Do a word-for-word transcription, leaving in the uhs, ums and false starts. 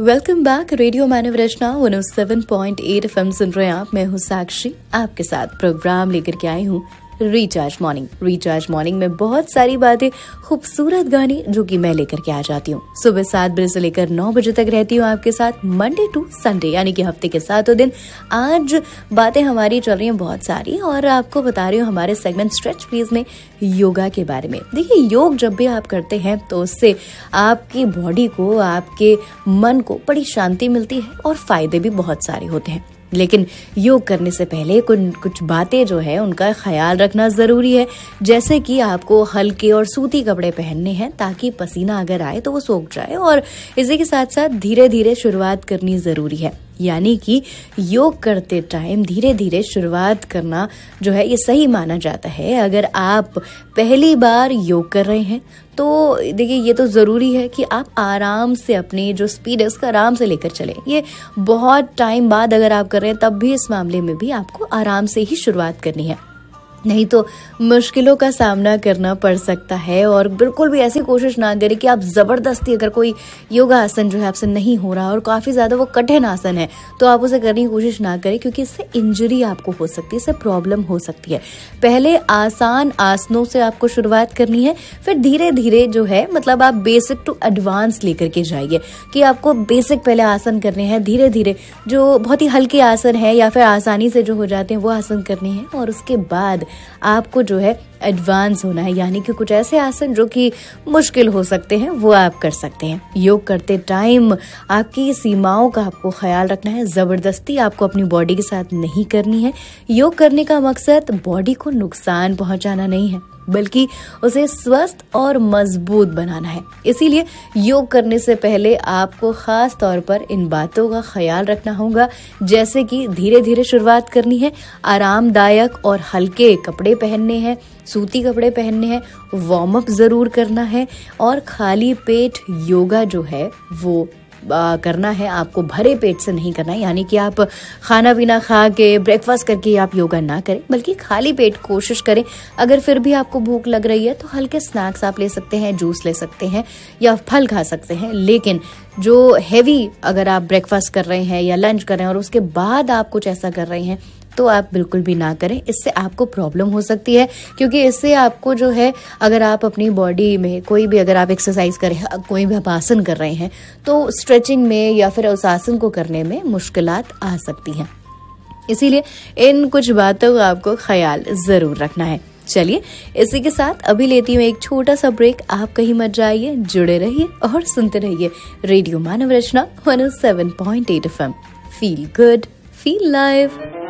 Welcome back. Radio मानव रचना one O seven point eight F M सुन रहे हैं आप। मैं हूँ साक्षी, आपके साथ प्रोग्राम लेकर के आई हूँ रिचार्ज मॉर्निंग। रिचार्ज मॉर्निंग में बहुत सारी बातें, खूबसूरत गाने जो कि मैं लेकर के आ जाती हूँ। सुबह सात बजे से लेकर नौ बजे तक रहती हूँ आपके साथ, मंडे टू संडे, यानी कि हफ्ते के सातों दिन। आज बातें हमारी चल रही हैं बहुत सारी, और आपको बता रही हूँ हमारे सेगमेंट स्ट्रेच प्लीज में योगा के बारे में। देखिए, योग जब भी आप करते हैं तो उससे आपकी बॉडी को, आपके मन को बड़ी शांति मिलती है और फायदे भी बहुत सारे होते हैं। लेकिन योग करने से पहले कुछ कुछ बातें जो है उनका ख्याल रखना जरूरी है। जैसे कि आपको हल्के और सूती कपड़े पहनने हैं ताकि पसीना अगर आए तो वो सूख जाए, और इसी के साथ साथ धीरे धीरे शुरुआत करनी जरूरी है। यानी कि योग करते टाइम धीरे धीरे शुरुआत करना जो है ये सही माना जाता है। अगर आप पहली बार योग कर रहे हैं तो देखिए, ये तो ज़रूरी है कि आप आराम से अपनी जो स्पीड है उसका आराम से लेकर चलें। ये बहुत टाइम बाद अगर आप कर रहे हैं तब भी इस मामले में भी आपको आराम से ही शुरुआत करनी है, नहीं तो मुश्किलों का सामना करना पड़ सकता है। और बिल्कुल भी ऐसी कोशिश ना करें कि आप जबरदस्ती, अगर कोई योगा आसन जो है आपसे नहीं हो रहा और काफी ज्यादा वो कठिन आसन है तो आप उसे करने की कोशिश ना करें, क्योंकि इससे इंजरी आपको हो सकती है, इससे प्रॉब्लम हो सकती है। पहले आसान आसनों से आपको शुरुआत करनी है, फिर धीरे धीरे जो है मतलब आप बेसिक टू एडवांस लेकर के जाइए कि आपको बेसिक पहले आसन करने हैं, धीरे धीरे जो बहुत ही हल्के आसन है या फिर आसानी से जो हो जाते हैं वो आसन करने हैं, और उसके बाद आपको जो है एडवांस होना है। यानी कि कुछ ऐसे आसन जो कि मुश्किल हो सकते हैं वो आप कर सकते हैं। योग करते टाइम आपकी सीमाओं का आपको ख्याल रखना है। जबरदस्ती आपको अपनी बॉडी के साथ नहीं करनी है। योग करने का मकसद बॉडी को नुकसान पहुंचाना नहीं है, बल्कि उसे स्वस्थ और मजबूत बनाना है। इसीलिए योग करने से पहले आपको खास तौर पर इन बातों का ख्याल रखना होगा, जैसे कि धीरे धीरे शुरुआत करनी है, आरामदायक और हल्के कपड़े पहनने हैं, सूती कपड़े पहनने हैं, वार्म अप जरूर करना है, और खाली पेट योगा जो है वो आ, करना है। आपको भरे पेट से नहीं करना है, यानी कि आप खाना पीना खा के, ब्रेकफास्ट करके आप योगा ना करें, बल्कि खाली पेट कोशिश करें। अगर फिर भी आपको भूख लग रही है तो हल्के स्नैक्स आप ले सकते हैं, जूस ले सकते हैं या फल खा सकते हैं। लेकिन जो हैवी अगर आप ब्रेकफास्ट कर रहे हैं या लंच कर रहे हैं और उसके बाद आप कुछ ऐसा कर रहे हैं तो आप बिल्कुल भी ना करें। इससे आपको प्रॉब्लम हो सकती है, क्योंकि इससे आपको जो है, अगर आप अपनी बॉडी में कोई भी, अगर आप एक्सरसाइज कर रहे हैं, कोई भी आप आसन कर रहे हैं, तो स्ट्रेचिंग में या फिर उस आसन को करने में मुश्किलात आ सकती हैं। इसीलिए इन कुछ बातों का आपको ख्याल जरूर रखना है। चलिए, इसी के साथ अभी लेती हूँ एक छोटा सा ब्रेक। आप कहीं मत जाइए, जुड़े रहिए और सुनते रहिए रेडियो मानव रचना one O seven point eight F M. Feel good, feel live.